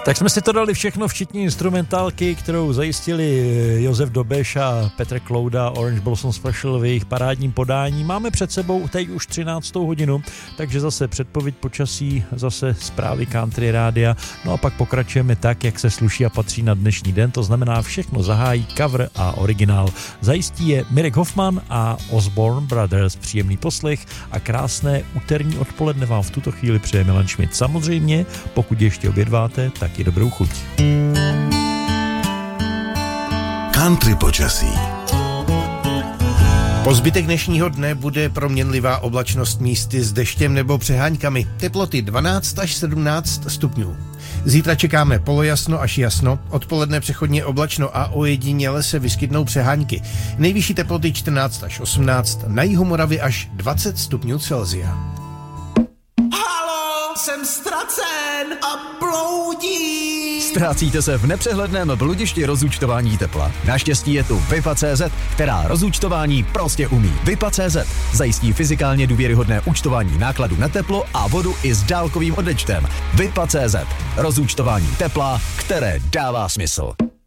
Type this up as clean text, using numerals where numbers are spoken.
Tak jsme si to dali všechno, včetně instrumentálky, kterou zajistili Josef Dobeš a Petr Klouda, Orange Blossom Special v jejich parádním podání. Máme před sebou teď už 13. hodinu, takže zase předpověď počasí, zase zprávy Country Rádia, no a pak pokračujeme tak, jak se sluší a patří na dnešní den, to znamená všechno zahájí cover a originál. Zajistí je Mirek Hoffman a Osborne Brothers. Příjemný poslech a krásné úterní odpoledne vám v tuto chvíli přeje Milan Šmit. Samozřejmě, pokud ještě obědváte, tak i dobrou chuť. Country počasí. Po zbytek dnešního dne bude proměnlivá oblačnost místy s deštěm nebo přeháňkami. Teploty 12 až 17 stupňů. Zítra čekáme polojasno až jasno, odpoledne přechodně oblačno a ojediněle se vyskytnou přehánky. Nejvyšší teploty 14 až 18, na jihu Moravy až 20 stupňů Celsia. Halo, jsem ztracen a bloudím. Ztrácíte se v nepřehledném bludišti rozúčtování tepla. Naštěstí je tu Vipa.cz, která rozúčtování prostě umí. Vipa.cz zajistí fyzikálně důvěryhodné účtování nákladů na teplo a vodu i s dálkovým odečtem. Vipa.cz rozúčtování tepla, které dává smysl.